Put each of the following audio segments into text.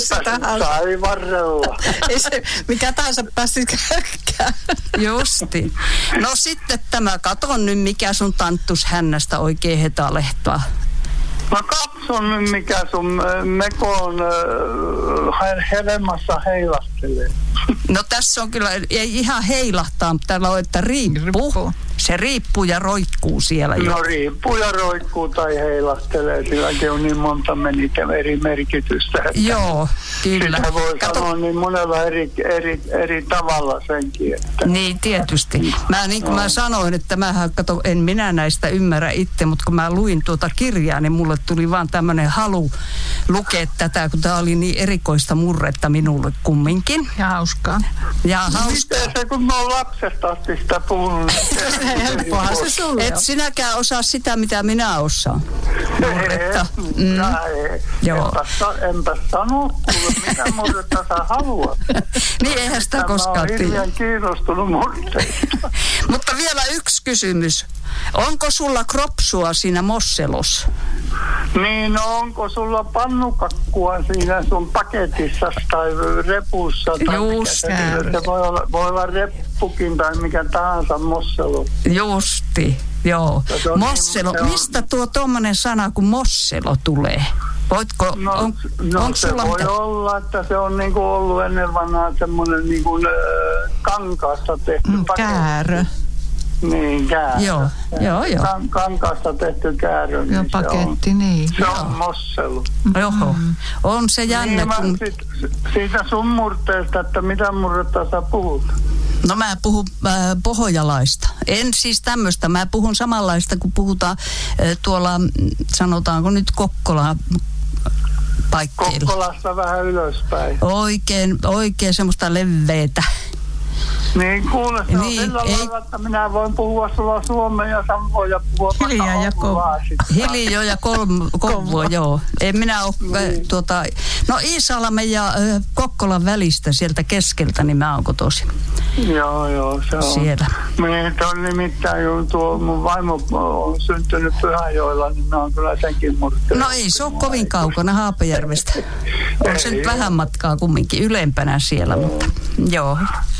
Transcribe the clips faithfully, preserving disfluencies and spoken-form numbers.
sitä hauska. Sai varrella. Ei se mikä tahansa päässyt käykkään. Justi. No sitten tämä, katon nyt mikä sun tanttus hännästä oikein hetalehtaa. Mä katson nyt mikä sun mekon äh, helmassa heilastelee. No tässä on kyllä, ei ihan heilahtaa, mutta täällä on, että riippuu. Riippuu. Se riippuu ja roikkuu siellä jo. No riippuu ja roikkuu tai heilastelee. Silläkin on niin monta menitä eri merkitystä. Joo, kyllä. Sitä voi Kato, sanoa niin monella eri, eri, eri tavalla senkin. Että. niin, tietysti. Mä niin kuin no. mä sanoin, että mähän, kato, en minä näistä ymmärrä itse, mutta kun mä luin tuota kirjaa, niin mulle tuli vaan tämmöinen halu lukea tätä, kun tää oli niin erikoista murretta minulle kumminkin. Ja hauskaa. Ja hauskaa. Miten se, kun mä oon lapsesta asti sitä puhunut? Helppohan se sulle Et on. sinäkään osaa sitä, mitä minä osaan. Murretta. Mm. Ei, Joo. enpä, enpä sano, kuule, mitä murretta sä haluat. Niin eihän sitä Mä koskaan oon tiedä. hirveän kiinnostunut murteista. Mutta vielä yksi kysymys. Onko sulla kropsua siinä mosselossa? Niin, no onko sulla pannukakkua siinä sun paketissa tai repussa? Tai Just. mikä se, se voi olla, voi olla reppukin tai mikä tahansa mosselo. Justi, joo. Se on Mosselo. niin, se on- Mistä tuo tommonen sana kuin mosselo tulee? Voitko, No, on, no onko se sulla voi mitä? olla, että se on niinku ollut ennen vanhaa semmoinen niinku äh, kankaasta tehty Mm, paketti. käärö. Niin, käärö. Joo, joo, joo. Kan, kankaasta tehty käärö. Niin Joo, se paketti, on, niin. se on mosselu. Joho. On se jännä, Niin, mä, kun... sit, siitä sun murteesta, että mitä murretta sä puhut? No mä puhun äh, pohjalaista. En siis tämmöistä. Mä puhun samanlaista, kun puhutaan äh, tuolla, mm, sanotaanko nyt Kokkola paikkeilla. Kokkolassa vähän ylöspäin. Oikein, oikein semmoista leveetä. Niin kuule, se on Niin, sillä ei- lailla, että minä voin puhua sulla suomea ja sä voi puhua Hiljaa ja vaikka kovaa. Oulua sit. Hiljo ja kolm, Kovua, joo. En minä ole, Niin. tuota, no Iisalmen ja äh, Kokkolan välistä sieltä keskeltä, niin mä oon kotoisin Joo, joo, se on. siellä. Meitä on nimittäin jo tuo, mun vaimo on syntynyt Pyhäjoella, niin mä oon kyllä senkin murteella. No ei se ole kovin kaukana Haapajärvestä. On se nyt vähän matkaa kumminkin ylempänä siellä, mutta joo.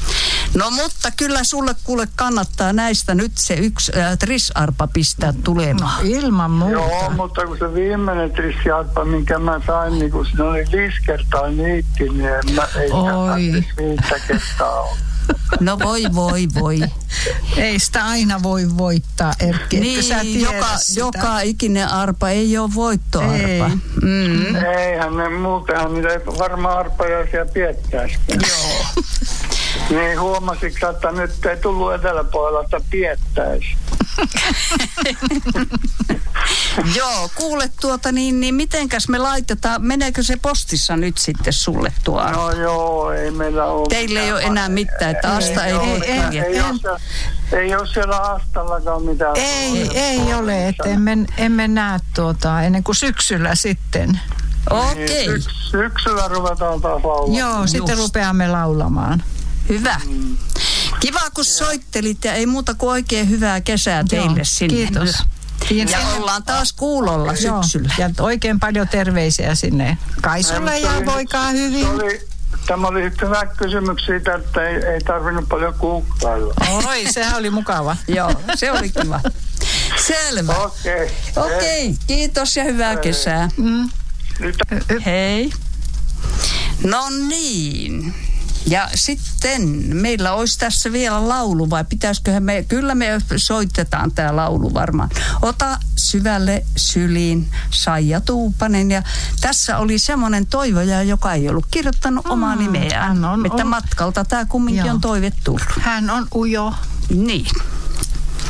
No mutta kyllä sulle kuule kannattaa näistä nyt se yksi äh, trisarpa pistää tulemaan. Ilman muuta. Joo, mutta kun se viimeinen trissiarppa, minkä mä sain, niin kun siinä oli viisi kertaa niitti, niin en mä ei Oi. viittä kertaa ole. No voi voi voi. Ei sitä aina voi voittaa, Erkki, että sä Niin, tiedä joka, sitä. joka ikinen arpa ei ole voittoarpa. Ei. Mm. Eihän ne muutenhan niitä ei varmaan arpajaisia piettäisikään. Joo. Niin huomasitko, että nyt ei tullut Eteläpohjolasta piettäisi? Joo, kuule tuota niin, niin mitenkäs me laitetaan, meneekö se postissa nyt sitten sulle tuo arpa? No joo, ei meillä ole. Teillä ei ole enää mitään, että Asta ei voi ei, ei, kirjata. ei, ole siellä, ei ole siellä Astallakaan mitään. Ei, ei ole, että emme, emme näe tuota ennen kuin syksyllä sitten. Okei, Niin, syks, syksyllä ruvetaan taas laulamaan. Joo, sitten rupeamme laulamaan. hyvä. Kiva kun soittelit ja ei muuta kuin oikein hyvää kesää teille Joo, sinne. kiitos. Ja ollaan taas kuulolla Joo, syksyllä. ja oikein paljon terveisiä sinne Kaisulle ja voikaa hyvin. Se oli, tämä oli hyvä kysymys siitä, että ei, ei tarvinnut paljon kuukkailla. Oi, sehän oli mukava. Joo, se oli kiva. Selvä. Okei. Okay. Okei, kiitos ja hyvää kesää. Mm. Nyt Hei. No niin. Ja sitten meillä olisi tässä vielä laulu, vai pitäisiköhän me, kyllä me soitetaan tämä laulu varmaan. Ota syvälle syliin Saija Tuupanen. Ja tässä oli semmoinen toivoja, joka ei ollut kirjoittanut mm, omaa nimeään. hän on Että ollut- matkalta tämä kumminkin Joo. on toive tullut. Hän on ujo. Niin.